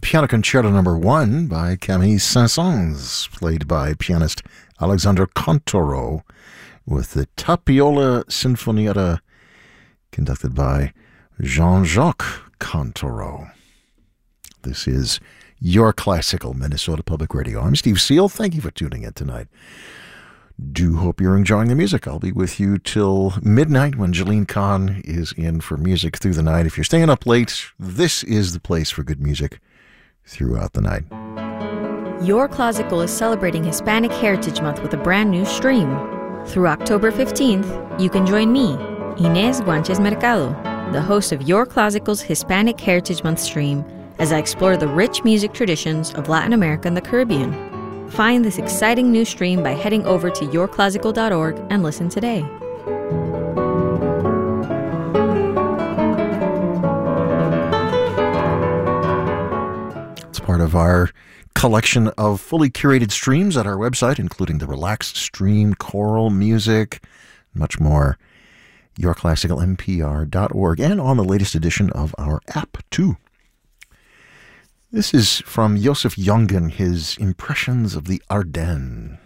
Piano Concerto No. 1 by Camille Saint-Saëns, played by pianist Alexandre Contoro, with the Tapiola Sinfonietta, conducted by Jean-Jacques Contoro. This is Your Classical Minnesota Public Radio. I'm Steve Seal. Thank you for tuning in tonight. Do hope you're enjoying the music. I'll be with you till midnight when Jeline Kahn is in for music through the night. If you're staying up late, this is the place for good music throughout the night. Your Classical is celebrating Hispanic Heritage Month with a brand new stream. Through October 15th, you can join me, Inés Guanches Mercado, the host of Your Classical's Hispanic Heritage Month stream, as I explore the rich music traditions of Latin America and the Caribbean. Find this exciting new stream by heading over to yourclassical.org and listen today. It's part of our collection of fully curated streams at our website, including the Relaxed Stream, choral music, much more. yourclassicalmpr.org, and on the latest edition of our app, too. This is from Joseph Jongen, his Impressions of the Ardennes.